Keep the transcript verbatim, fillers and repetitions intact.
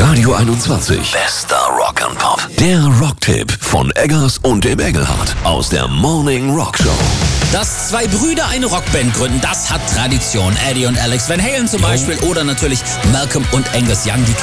Radio einundzwanzig. Bester Rock and Pop. Der Rocktipp von Eggers und dem Engelhardt aus der Morning Rock Show. Dass zwei Brüder eine Rockband gründen, das hat Tradition. Eddie und Alex Van Halen zum Beispiel oder natürlich Malcolm und Angus Young, die